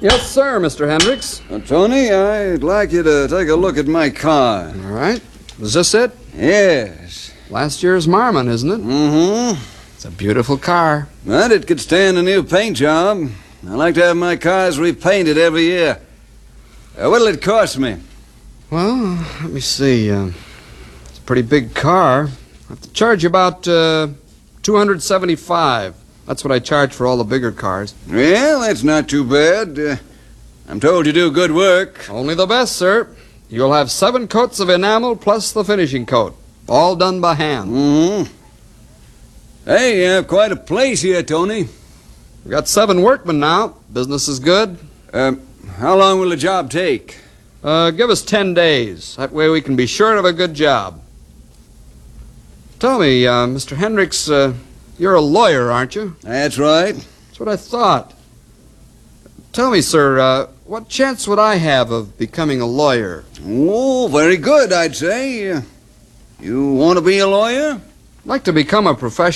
Yes, sir, Mr. Hendricks. Tony, I'd like you to take a look at my car. All right. Is this it? Yes. Last year's Marmon, isn't it? Mm-hmm. It's a beautiful car. But it could stand a new paint job. I like to have my cars repainted every year. What'll it cost me? Well, let me see. It's a pretty big car. I have to charge you about $275. That's what I charge for all the bigger cars. Well, that's not too bad. I'm told you do good work. Only the best, sir. You'll have 7 coats of enamel plus the finishing coat. All done by hand. Mm-hmm. Hey, you have quite a place here, Tony. We've got 7 workmen now. Business is good. How long will the job take? Give us 10 days. That way we can be sure of a good job. Tell me, Mr. Hendricks, you're a lawyer, aren't you? That's right. That's what I thought. Tell me, sir, what chance would I have of becoming a lawyer? Oh, very good, I'd say. You want to be a lawyer? I'd like to become a professional